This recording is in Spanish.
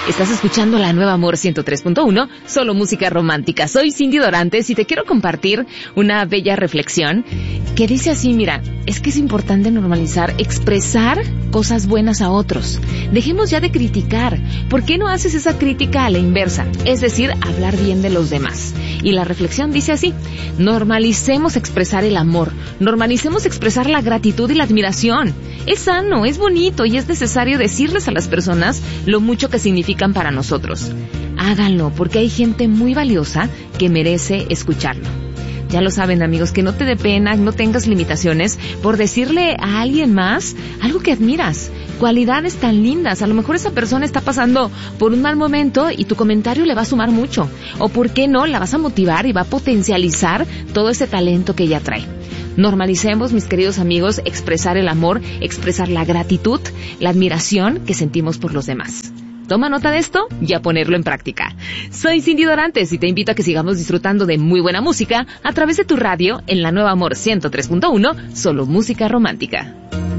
Estás escuchando la Nueva Amor 103.1, solo música romántica. Soy Cindy Dorantes y te quiero compartir una bella reflexión que dice así, mira, es que es importante normalizar, expresar cosas buenas a otros. Dejemos ya de criticar. ¿Por qué no haces esa crítica a la inversa? Es decir, hablar bien de los demás. Y la reflexión dice así, normalicemos expresar el amor, normalicemos expresar la gratitud y la admiración. Es sano, es bonito y es necesario decirles a las personas lo mucho que significan para nosotros. Háganlo, porque hay gente muy valiosa que merece escucharlo. Ya lo saben, amigos, que no te dé pena, no tengas limitaciones por decirle a alguien más algo que admiras, cualidades tan lindas. A lo mejor esa persona está pasando por un mal momento y tu comentario le va a sumar mucho. O por qué no, la vas a motivar y va a potencializar todo ese talento que ella trae. Normalicemos, mis queridos amigos, expresar el amor, expresar la gratitud, la admiración que sentimos por los demás. Toma nota de esto y a ponerlo en práctica. Soy Cindy Dorantes y te invito a que sigamos disfrutando de muy buena música a través de tu radio en la Nueva Amor 103.1, solo música romántica.